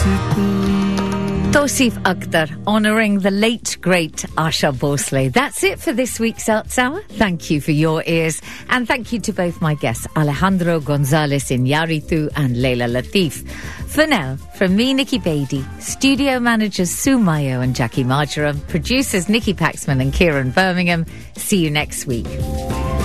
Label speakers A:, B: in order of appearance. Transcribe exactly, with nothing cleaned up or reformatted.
A: Tausif Akhtar, honouring the late, great Asha Bhosle. That's it for this week's Arts Hour. Thank you for your ears. And thank you to both my guests, Alejandro Gonzalez Iñárritu and Leila Latif. For now, from me, Nikki Beattie, studio managers Sue Mayo and Jackie Marjoram, producers Nikki Paxman and Kieran Birmingham. See you next week.